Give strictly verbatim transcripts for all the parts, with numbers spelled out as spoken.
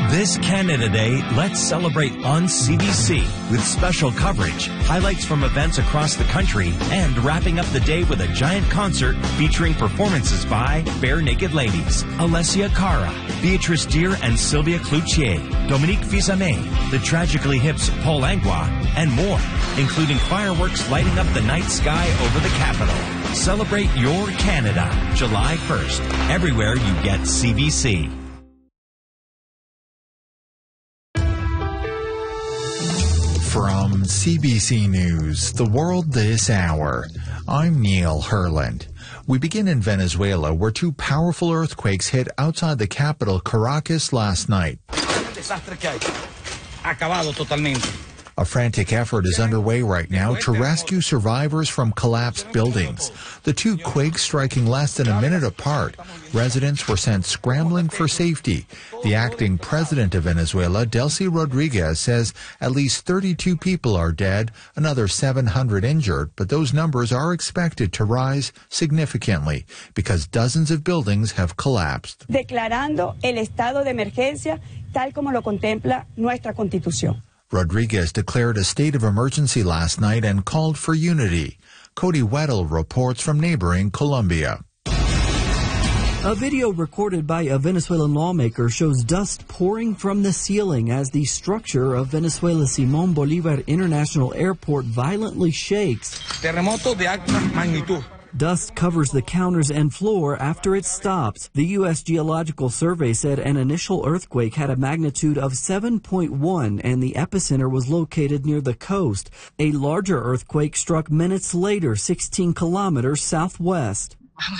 This Canada Day, let's celebrate on C B C with special coverage, highlights from events across the country, and wrapping up the day with a giant concert featuring performances by Bare Naked Ladies, Alessia Cara, Beatrice Deer and Sylvia Cloutier, Dominique Fils-Aimé, the Tragically Hip's Paul Langlois, and more, including fireworks lighting up the night sky over the capital. Celebrate your Canada, July first, everywhere you get C B C. From C B C News, The World This Hour, I'm Neil Herland. We begin in Venezuela, where two powerful earthquakes hit outside the capital, Caracas, last night. A frantic effort is underway right now to rescue survivors from collapsed buildings. The two quakes striking less than a minute apart. Residents were sent scrambling for safety. The acting president of Venezuela, Delcy Rodriguez, says at least thirty-two people are dead, another seven hundred injured, but those numbers are expected to rise significantly because dozens of buildings have collapsed. Declarando el estado de emergencia tal como lo contempla nuestra Constitución. Rodriguez declared a state of emergency last night and called for unity. Cody Weddle reports from neighboring Colombia. A video recorded by a Venezuelan lawmaker shows dust pouring from the ceiling as the structure of Venezuela's Simón Bolívar International Airport violently shakes. Terremoto de alta magnitud. Dust covers the counters and floor after it stops. The U S Geological Survey said an initial earthquake had a magnitude of seven point one and the epicenter was located near the coast. A larger earthquake struck minutes later, sixteen kilometers southwest.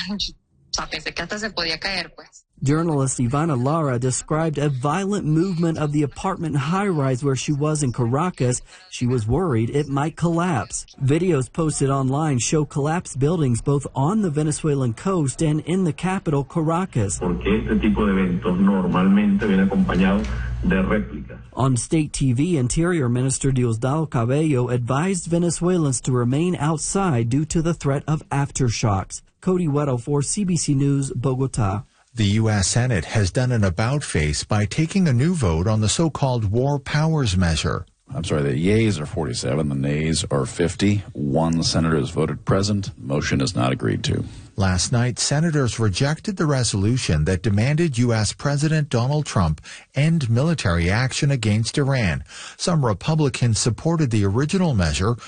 Journalist Ivana Lara described a violent movement of the apartment high-rise where she was in Caracas. She was worried it might collapse. Videos posted online show collapsed buildings both on the Venezuelan coast and in the capital, Caracas. On state T V, Interior Minister Diosdado Cabello advised Venezuelans to remain outside due to the threat of aftershocks. Cody Weddle for C B C News, Bogota. The U S Senate has done an about-face by taking a new vote on the so-called War Powers Measure. I'm sorry, the yeas are forty-seven, the nays are fifty. One senator has voted present. Motion is not agreed to. Last night, senators rejected the resolution that demanded U S President Donald Trump end military action against Iran. Some Republicans supported the original measure,